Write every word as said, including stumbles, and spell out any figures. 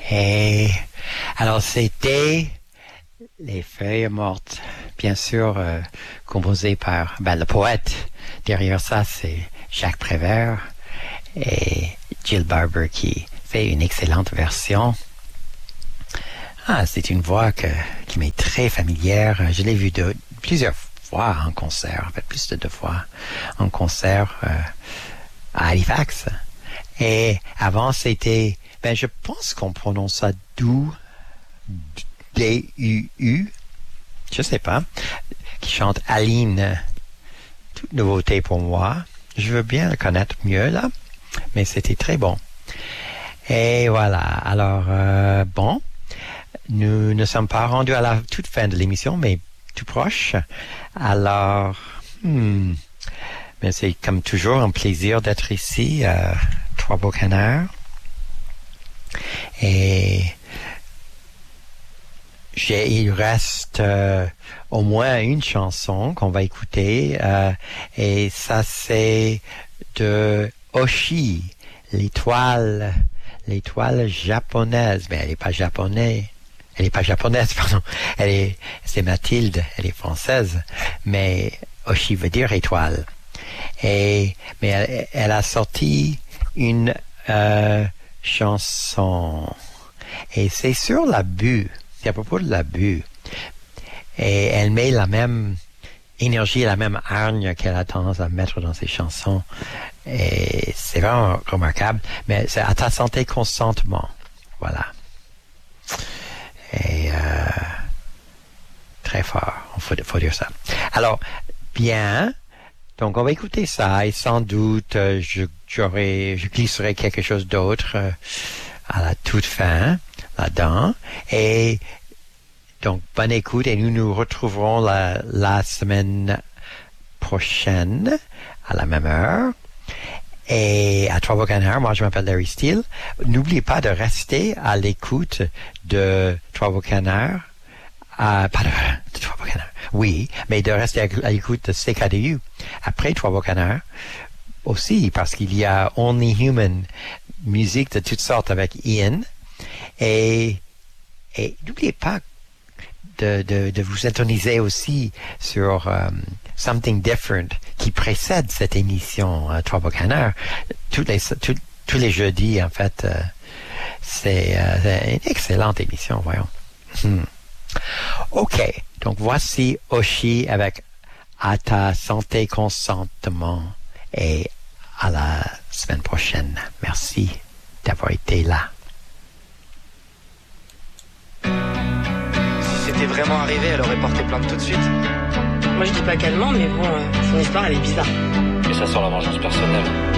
Et alors c'était Les Feuilles Mortes, bien sûr, euh, composé par ben, le poète. Derrière ça, c'est Jacques Prévert et Jill Barber qui fait une excellente version. Ah, c'est une voix que, qui m'est très familière. Je l'ai vue de, plusieurs fois en concert, en fait plus de deux fois en concert euh, à Halifax. Et avant, c'était, ben je pense qu'on prononce ça Dou, D U U, je sais pas, qui chante Aline. Toute nouveauté pour moi. Je veux bien le connaître mieux là, mais c'était très bon. Et voilà, alors euh, bon, nous ne sommes pas rendus à la toute fin de l'émission, mais tout proche. Alors, hmm, mais c'est comme toujours un plaisir d'être ici à Trois-Beaux-Canards. Et j'ai, il reste euh, au moins une chanson qu'on va écouter, euh, et ça c'est de Oshi, l'étoile, l'étoile japonaise. Mais elle n'est pas japonaise. Elle n'est pas japonaise, pardon. Elle est, c'est Mathilde, elle est française. Mais Oshi veut dire étoile. Et, mais elle, elle a sorti une euh, chanson. Et c'est sur l'abus. C'est à propos de l'abus. Et elle met la même énergie, la même hargne qu'elle a tendance à mettre dans ses chansons. Et c'est vraiment remarquable. Mais c'est à ta santé consentement. Voilà. Et euh, très fort, il faut, faut dire ça. Alors, bien, donc on va écouter ça et sans doute euh, je, j'aurai, je glisserai quelque chose d'autre euh, à la toute fin là-dedans. Et donc, bonne écoute et nous nous retrouverons la, la semaine prochaine à la même heure. Et à Trois-Beaux-Canards, moi je m'appelle Larry Steele. N'oubliez pas de rester à l'écoute de Trois-Beaux-Canards. Euh, pas de, de Trois-Beaux-Canards, oui, mais de rester à, à l'écoute de C K D U après Trois-Beaux-Canards aussi, parce qu'il y a Only Human, musique de toutes sortes avec Ian. Et, et n'oubliez pas de, de, de vous syntoniser aussi sur um, Something Different qui précède cette émission uh, Trois-Beaux-Canards. Tous les, tous, tous les jeudis, en fait, uh, c'est, uh, c'est une excellente émission, voyons. Hmm. OK, donc voici Oshi avec À ta santé consentement et à la semaine prochaine. Merci d'avoir été là. Si c'était vraiment arrivé, elle aurait porté plainte tout de suite. Moi je dis pas qu'elle ment, mais bon, euh, son histoire elle est bizarre. Mais ça sent la vengeance personnelle.